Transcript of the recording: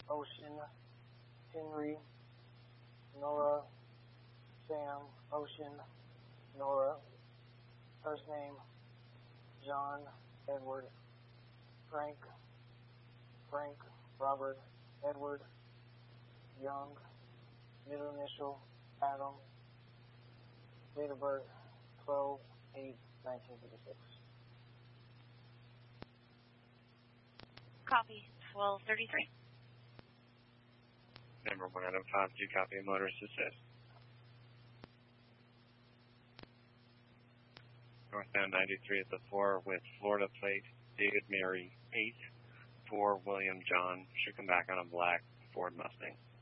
Ocean, Henry, Nora, Sam, Ocean, Nora, first name, John, Edward, Frank, Robert, Edward, Young, middle initial, Adam, date of birth, 12/8/1956. Copy, 1233. Number 1 out of 5, do copy, motorist assist. Northbound 93 at the 4 with Florida plate, David Mary 8, 4 William John, should come back on a black Ford Mustang.